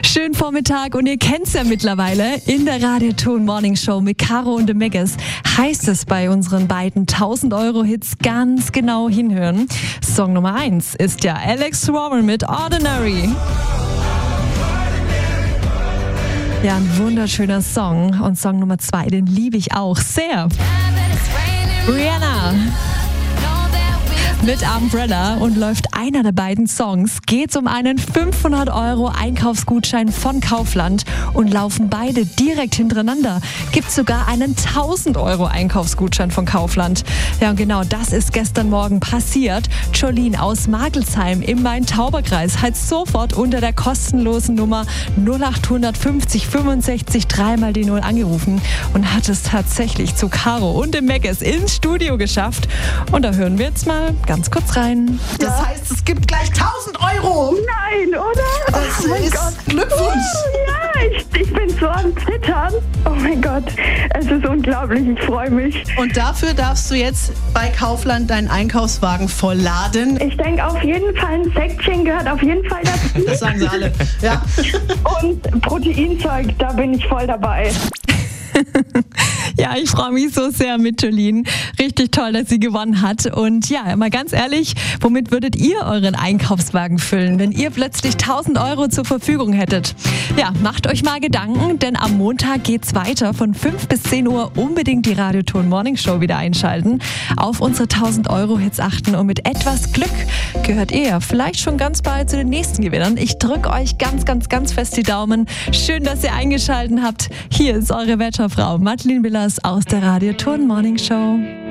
Schönen Vormittag und ihr kennt's ja mittlerweile. In der Radioton Morning Show mit Caro und The Megas heißt es bei unseren beiden 1000-Euro-Hits ganz genau hinhören. Song Nummer 1 ist ja Alex Warren mit Ordinary. Ja, ein wunderschöner Song. Und Song Nummer 2, den liebe ich auch sehr. Rihanna mit Umbrella, und läuft einer der beiden Songs, geht's um einen 500 € Einkaufsgutschein von Kaufland und laufen beide direkt hintereinander. Gibt's sogar einen 1000 € Einkaufsgutschein von Kaufland. Ja, und genau das ist gestern Morgen passiert. Jolene aus Magelsheim im Main-Tauber-Kreis hat sofort unter der kostenlosen Nummer 0850 65 3 die 0 angerufen und hat es tatsächlich zu Caro und dem Megas ins Studio geschafft. Und da hören wir jetzt mal ganz kurz rein. Das heißt, es gibt gleich 1000 €. Nein, oder? Das ist Glückwunsch. Ja, ich bin so am Zittern. Oh mein Gott, es ist unglaublich, ich freue mich. Und dafür darfst du jetzt bei Kaufland deinen Einkaufswagen vollladen. Ich denke auf jeden Fall, ein Säckchen gehört auf jeden Fall dazu. Das sagen sie alle. Ja. Und Proteinzeug, da bin ich voll dabei. Ja, ich freue mich so sehr mit Jolene. Richtig toll, dass sie gewonnen hat. Und ja, mal ganz ehrlich, womit würdet ihr euren Einkaufswagen füllen, wenn ihr plötzlich 1000 € zur Verfügung hättet? Ja, macht euch mal Gedanken, denn am Montag geht's weiter. Von 5 bis 10 Uhr unbedingt die Radioton Morning Show wieder einschalten. Auf unsere 1000-Euro-Hits achten und mit etwas Glück gehört ihr vielleicht schon ganz bald zu den nächsten Gewinnern. Ich drücke euch ganz, ganz, ganz fest die Daumen. Schön, dass ihr eingeschaltet habt. Hier ist eure Wetterfrau Madeline Willers aus der Radioton Morning Show.